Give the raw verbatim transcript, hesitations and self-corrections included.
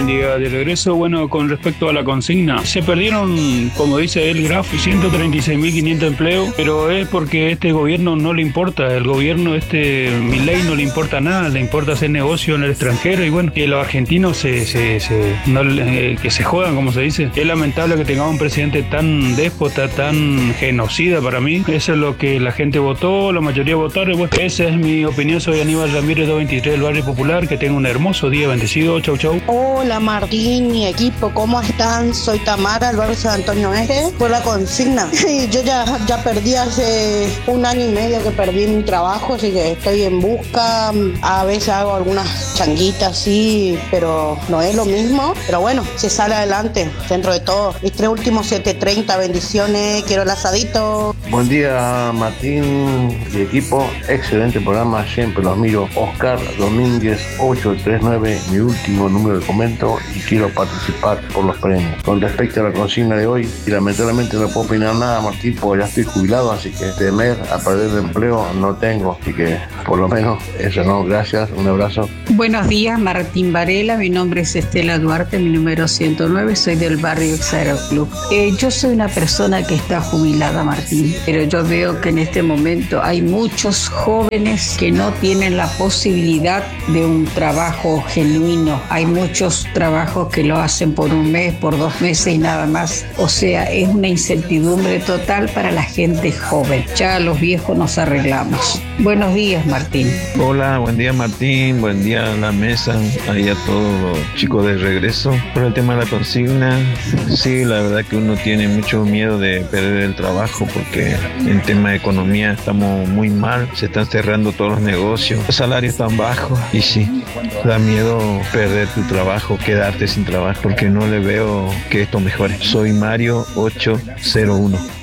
día. De regreso, bueno, con respecto a la consigna, se perdieron, como dice el Graf, ciento treinta y seis mil quinientos empleos, pero es porque este gobierno no le importa, el gobierno, este Milei no le importa nada, le importa hacer negocio en el extranjero y bueno, que los argentinos se, se, se no, eh, que se jodan, como se dice. Es lamentable que tengamos un presidente tan déspota, tan genocida para mí. Eso es lo que la gente votó, la mayoría votaron. Bueno, esa es mi opinión. Soy Aníbal Ramírez, doscientos veintitrés del Barrio Popular. Que tenga un hermoso día, bendecido. Chau, chau. Hola Martín y equipo, ¿cómo están? Soy Tamara, del barrio San Antonio Este. Por la consigna. Yo ya, ya perdí hace un año y medio que perdí mi trabajo, así que estoy en busca. A veces hago algunas changuitas, sí, pero no es lo mismo. Pero bueno, se sale adelante dentro de todo. Mis tres últimos siete treinta, bendiciones, quiero el asadito. Buen día Martín y equipo, excelente programa, siempre los miro. Oscar Domínguez ocho tres nueve, mi último número de comento y quiero participar por los premios. Con respecto a la consigna de hoy, y lamentablemente no puedo opinar nada Martín, porque ya estoy jubilado, así que temer a perder el empleo no tengo, así que por lo menos eso no, gracias, un abrazo. Buenos días Martín Varela, mi nombre es Estela Duarte, mi número ciento nueve, soy del barrio Exaero Club. Eh, yo soy una persona que está jubilada Martín, pero yo veo que en este momento hay muchos jóvenes que no tienen la posibilidad de un trabajo genuino. Hay muchos trabajos que lo hacen por un mes, por dos meses y nada más. O sea, es una incertidumbre total para la gente joven. Ya los viejos nos arreglamos. Buenos días Martín. Hola, buen día Martín, buen día a la mesa, ahí a todos los chicos de regreso. Por el tema de la consigna, sí, la verdad que uno tiene mucho miedo de perder el trabajo porque en tema de economía estamos muy mal, se están cerrando todos los negocios, los salarios están bajos y sí, da miedo perder tu trabajo, quedarte sin trabajo porque no le veo que esto mejore. Soy Mario ocho cero uno.